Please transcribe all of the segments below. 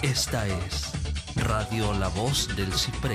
Esta es Radio La Voz del Ciprés.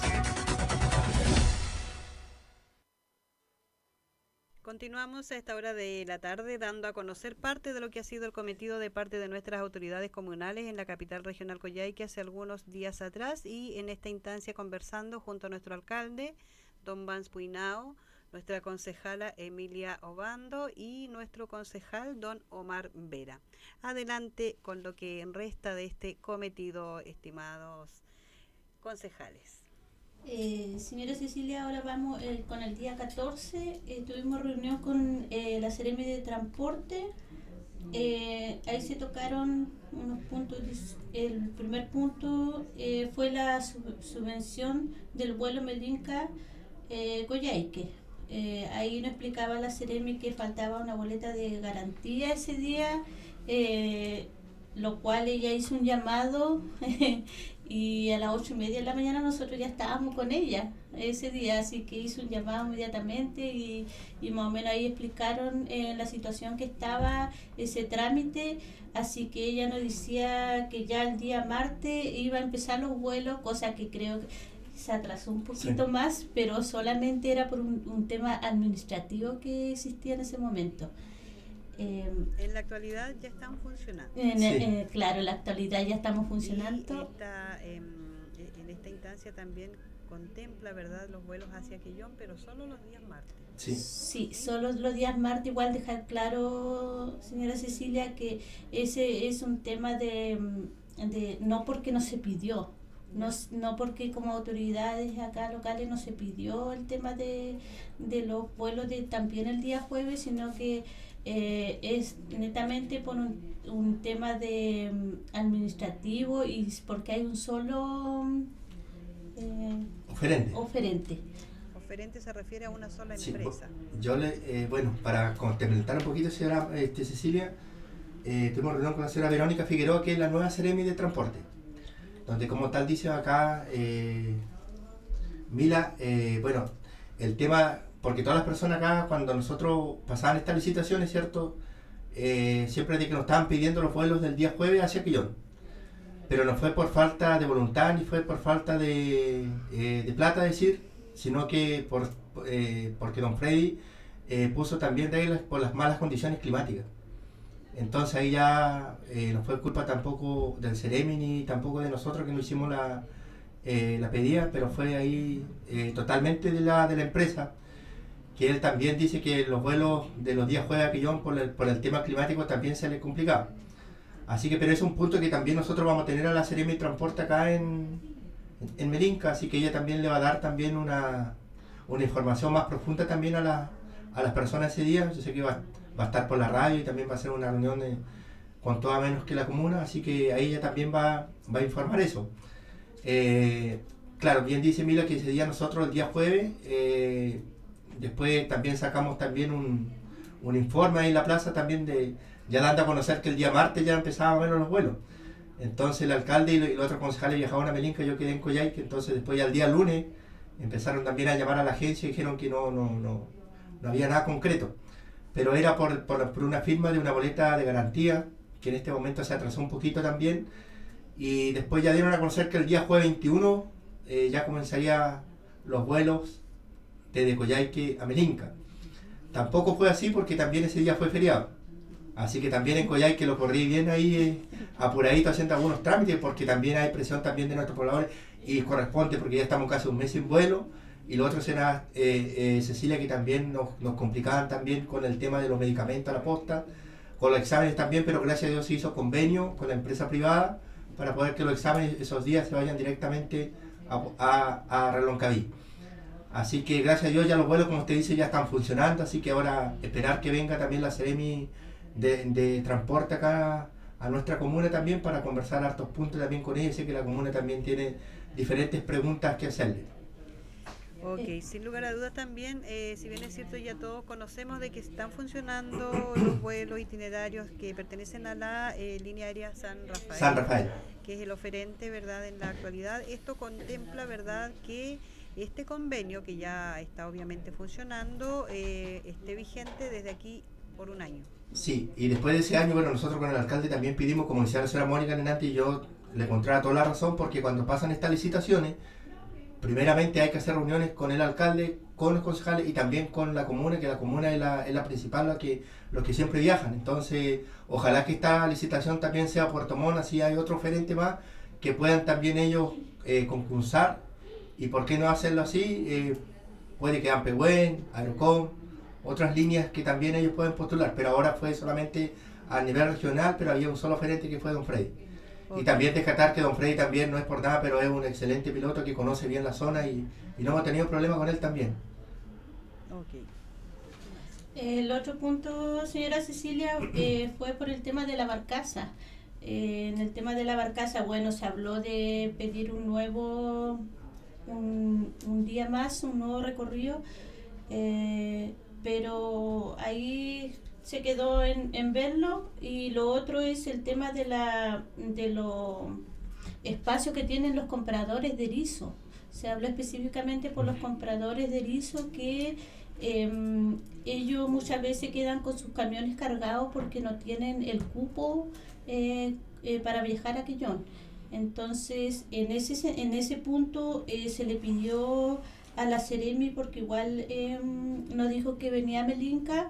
Continuamos a esta hora de la tarde dando a conocer parte de lo que ha sido el cometido de parte de nuestras autoridades comunales en la capital regional Coyhaique hace algunos días atrás, y en esta instancia conversando junto a nuestro alcalde, don Vance Puinao, nuestra concejala Emilia Obando y nuestro concejal don Omar Vera. Adelante con lo que resta de este cometido, estimados concejales. Señora Cecilia, ahora vamos con el día 14, tuvimos reunión con la Seremi de Transporte, ahí se tocaron unos puntos. El primer punto fue la subvención del vuelo Melinka Coyhaique. Ahí nos explicaba la Seremi que faltaba una boleta de garantía ese día, lo cual ella hizo un llamado y a las 8:30 de la mañana nosotros ya estábamos con ella ese día, así que hizo un llamado inmediatamente y más o menos ahí explicaron la situación que estaba ese trámite, así que ella nos decía que ya el día martes iba a empezar los vuelos, cosa que creo que se atrasó un poquito más, pero solamente era por un tema administrativo que existía en ese momento. En la actualidad ya están funcionando. Claro, en la actualidad ya estamos funcionando. En esta instancia también contempla, ¿verdad?, los vuelos hacia Quillón, pero solo los días martes. Sí, solo los días martes. Igual dejar claro, señora Cecilia, que ese es un tema de no porque no se pidió, no porque como autoridades acá locales no se pidió el tema de los vuelos de también el día jueves, sino que es netamente por un tema de administrativo y porque hay un solo oferente. Oferente se refiere a una sola empresa. Yo para complementar un poquito, señora Cecilia, tuvimos reunión con la señora Verónica Figueroa, que es la nueva Seremi de Transporte, donde como tal dice acá Mila, el tema, porque todas las personas acá cuando nosotros pasaban estas licitaciones, ¿cierto? Siempre de que nos estaban pidiendo los vuelos del día jueves hacia Quillón, pero no fue por falta de voluntad ni fue por falta de plata, sino que porque don Freddy puso también reglas por las malas condiciones climáticas. Entonces ahí ya no fue culpa tampoco del Seremi ni tampoco de nosotros que no hicimos la pedida, pero fue ahí totalmente de la empresa, que él también dice que los vuelos de los días jueves a Quillón por el tema climático también se le complicaba. Así que, pero es un punto que también nosotros vamos a tener a la Seremi Transporte acá en Melinka, así que ella también le va a dar también una información más profunda también a las personas ese día. Yo sé que va a estar por la radio y también va a ser una reunión con toda menos que la comuna, así que ahí ella también va a informar eso. Claro, bien dice Mila que ese día nosotros el día jueves, después también sacamos también un informe ahí en la plaza también ya dando a conocer que el día martes ya empezaban a ver los vuelos. Entonces el alcalde y los otros concejales viajaban a Melinka, yo quedé en Coyhaique, entonces después ya el día lunes empezaron también a llamar a la agencia y dijeron que no había nada concreto. Pero era por una firma de una boleta de garantía, que en este momento se atrasó un poquito también, y después ya dieron a conocer que el día jueves 21 ya comenzaría los vuelos desde Coyhaique a Melinka. Tampoco fue así porque también ese día fue feriado, así que también en Coyhaique lo corrí bien ahí apuradito haciendo algunos trámites, porque también hay presión también de nuestros pobladores y corresponde porque ya estamos casi un mes sin vuelo. Y lo otro será, Cecilia, que también nos complicaban también con el tema de los medicamentos a la posta, con los exámenes también, pero gracias a Dios se hizo convenio con la empresa privada para poder que los exámenes esos días se vayan directamente a Reloncaví. Así que gracias a Dios ya los vuelos, como usted dice, ya están funcionando, así que ahora esperar que venga también la Seremi de Transporte acá a nuestra comuna también para conversar hartos puntos también con ella. Sé que la comuna también tiene diferentes preguntas que hacerle. Ok, sin lugar a dudas también, si bien es cierto, ya todos conocemos de que están funcionando los vuelos itinerarios que pertenecen a la línea aérea San Rafael, que es el oferente, ¿verdad?, en la actualidad. Esto contempla, ¿verdad?, que este convenio, que ya está obviamente funcionando, esté vigente desde aquí por un año. Sí, y después de ese año, bueno, nosotros con el alcalde también pedimos, como decía la señora Mónica Nenante y yo, le encontraba toda la razón, porque cuando pasan estas licitaciones, primeramente hay que hacer reuniones con el alcalde, con los concejales y también con la comuna, que la comuna es la principal, los que siempre viajan. Entonces, ojalá que esta licitación también sea Puerto Montt, así hay otro oferente más, que puedan también ellos concursar, y por qué no hacerlo así, puede que Ampehuen, Aerocom, otras líneas que también ellos pueden postular, pero ahora fue solamente a nivel regional, pero había un solo oferente que fue Don Freddy. Okay. Y también descartar que Don Freddy también no es por nada, pero es un excelente piloto que conoce bien la zona y no hemos tenido problemas con él también. Okay. El otro punto, señora Cecilia, fue por el tema de la barcaza. En el tema de la barcaza, bueno, se habló de pedir un día más, un nuevo recorrido, pero ahí se quedó en verlo. Y lo otro es el tema de los espacios que tienen los compradores de erizo. Se habló específicamente por los compradores de erizo que ellos muchas veces quedan con sus camiones cargados porque no tienen el cupo para viajar a Quellón. Entonces, en ese punto se le pidió a la Seremi, porque igual nos dijo que venía a Melinca,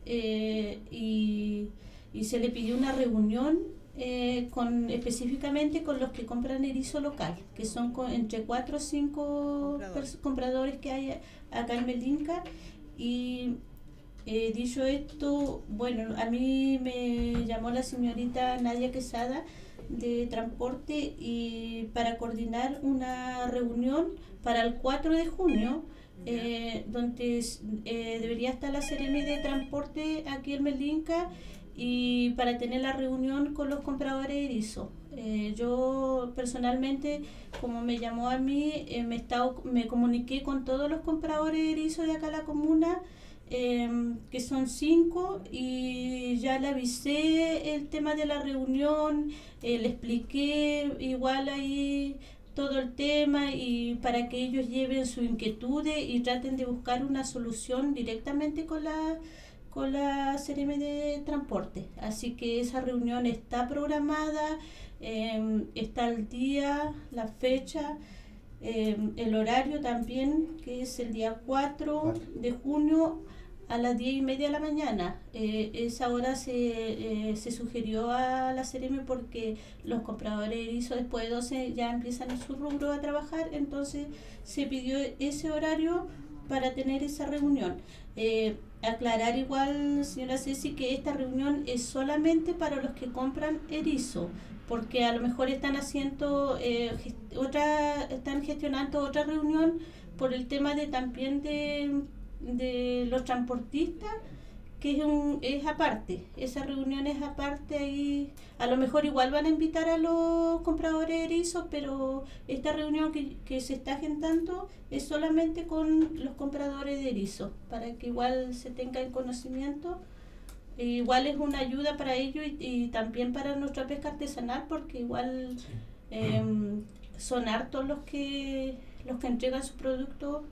y se le pidió una reunión específicamente con los que compran erizo local, que son entre 4 o 5 compradores que hay acá en Melinca. Y dicho esto, bueno, a mí me llamó la señorita Nadia Quesada de Transporte y para coordinar una reunión para el 4 de junio, donde debería estar la Seremi de Transporte aquí en Melinca, y para tener la reunión con los compradores de erizo. Yo personalmente, como me llamó a mí, me comuniqué con todos los compradores de erizo de acá la comuna, que son 5, y ya le avisé el tema de la reunión, le expliqué igual ahí todo el tema, y para que ellos lleven sus inquietudes y traten de buscar una solución directamente con la Seremi de Transporte. Así que esa reunión está programada, está el día, la fecha, el horario también, que es el día 4 de junio a las 10:30 de la mañana. Esa hora se sugirió a la Seremi porque los compradores de erizo después de 12 ya empiezan en su rubro a trabajar, entonces se pidió ese horario para tener esa reunión. Aclarar igual, señora Ceci, que esta reunión es solamente para los que compran erizo, porque a lo mejor están haciendo están gestionando otra reunión por el tema de también de los transportistas, que es aparte. Esa reunión es aparte, y a lo mejor igual van a invitar a los compradores de erizo, pero esta reunión que se está agendando es solamente con los compradores de erizo, para que igual se tenga en conocimiento. Igual es una ayuda para ellos y también para nuestra pesca artesanal, porque igual son hartos los que entregan su producto,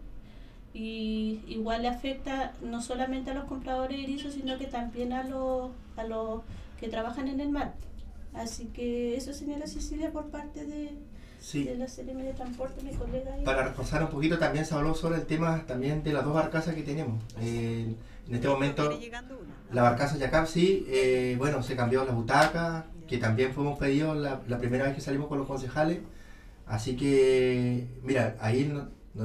y igual le afecta no solamente a los compradores de erizo, sino que también a los que trabajan en el mar. Así que eso, señora Cecilia, por parte de la Seremi de Transporte, mi colega. Para reforzar un poquito, también se habló sobre el tema también de las 2 barcazas que tenemos. En este momento, la barcaza Yacap, bueno, se cambió la butaca, que también fuimos pedidos la primera vez que salimos con los concejales. Así que, mira, ahí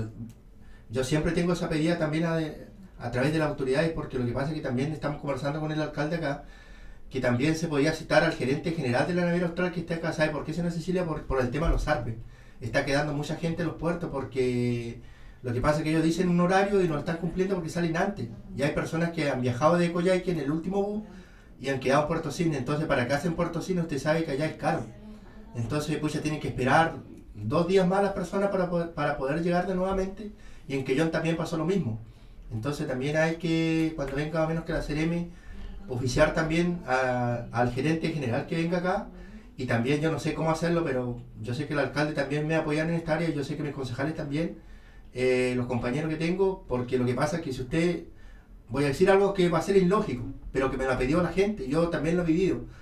yo siempre tengo esa pedida también a través de las autoridades, porque lo que pasa es que también estamos conversando con el alcalde acá, que también se podía citar al gerente general de la naviera austral que está acá. ¿Sabe por qué, señora Cecilia? Por el tema de los arpes. Está quedando mucha gente en los puertos, porque lo que pasa es que ellos dicen un horario y no lo están cumpliendo porque salen antes. Y hay personas que han viajado de Coyhaique en el último bus y han quedado en Puerto Cisne. Entonces, para que hacen Puerto Cisne, usted sabe que allá es caro. Entonces, pues ya tienen que esperar 2 días más las personas para poder llegar de nuevamente. Y en Quellón también pasó lo mismo. Entonces también hay que, cuando venga más o menos que la Seremi, oficiar también al gerente general que venga acá. Y también yo no sé cómo hacerlo, pero yo sé que el alcalde también me apoyan en esta área, y yo sé que mis concejales también, los compañeros que tengo, porque lo que pasa es que si usted, voy a decir algo que va a ser ilógico, pero que me lo ha pedido la gente, yo también lo he vivido.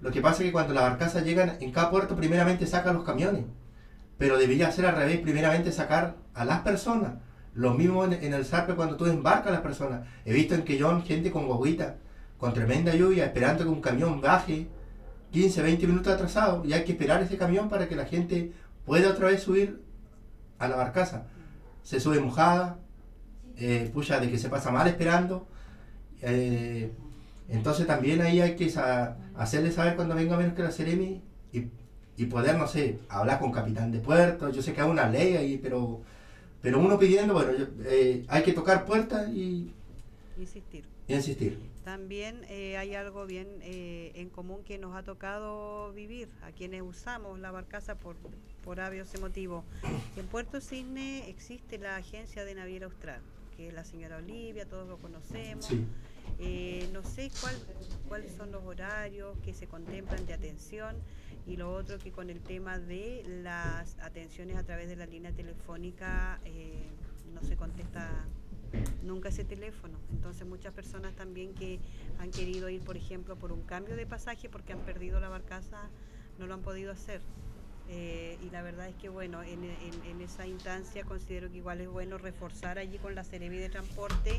Lo que pasa es que cuando las barcazas llegan en cada puerto, primeramente sacan los camiones. Pero debería ser al revés, primeramente sacar a las personas. Lo mismo en el Sarpe cuando tú embarcas a las personas. He visto en Quellón gente con guaguita, con tremenda lluvia, esperando que un camión baje 15, 20 minutos atrasado. Y hay que esperar ese camión para que la gente pueda otra vez subir a la barcaza. Se sube mojada, pucha, de que se pasa mal esperando. Entonces también ahí hay que hacerle saber cuando venga menos que la Seremi y poder, no sé, hablar con capitán de puerto. Yo sé que hay una ley ahí, pero uno pidiendo, bueno, hay que tocar puertas y insistir. También hay algo bien en común que nos ha tocado vivir a quienes usamos la barcaza por obvios motivos. En Puerto Cisne existe la agencia de Naviera Austral, que es la señora Olivia, todos lo conocemos. Sí. No sé cuáles son los horarios que se contemplan de atención, y lo otro que con el tema de las atenciones a través de la línea telefónica no se contesta nunca ese teléfono. Entonces muchas personas también que han querido ir, por ejemplo, por un cambio de pasaje porque han perdido la barcaza, no lo han podido hacer. Y la verdad es que bueno, en esa instancia considero que igual es bueno reforzar allí con la Seremi de Transporte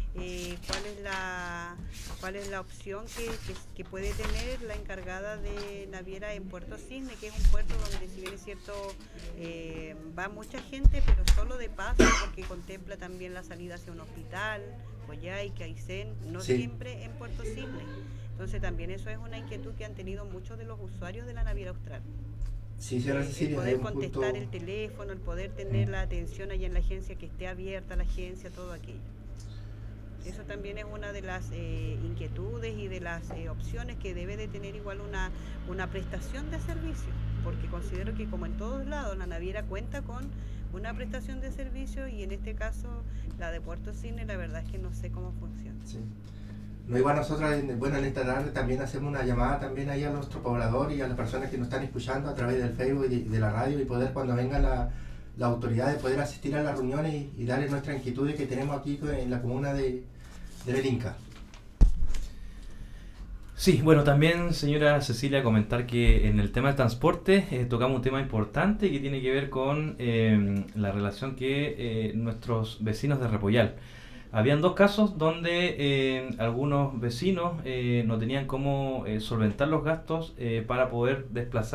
cuál es la opción que puede tener la encargada de naviera en Puerto Cisne, que es un puerto donde, si bien es cierto, va mucha gente, pero solo de paso, porque contempla también la salida hacia un hospital, Coyhaique, Aysén, no sí. Siempre en Puerto Cisne. Entonces también eso es una inquietud que han tenido muchos de los usuarios de la Naviera Austral. Sí, Cecilia, el poder contestar el teléfono, el poder tener la atención allá en la agencia, que esté abierta la agencia, todo aquello. Eso también es una de las inquietudes y de las opciones que debe de tener igual una prestación de servicio, porque considero que, como en todos lados, la naviera cuenta con una prestación de servicio, y en este caso la de Puerto Cisne, la verdad es que no sé cómo funciona. Sí. No, igual nosotros, bueno, en esta tarde también hacemos una llamada también ahí a nuestro poblador y a las personas que nos están escuchando a través del Facebook y de la radio, y poder, cuando venga la autoridad, de poder asistir a las reuniones y darle nuestras inquietudes que tenemos aquí en la comuna de Belinca. Sí, bueno, también, señora Cecilia, comentar que en el tema del transporte tocamos un tema importante que tiene que ver con la relación que nuestros vecinos de Repollal. Habían dos casos donde algunos vecinos no tenían cómo solventar los gastos para poder desplazar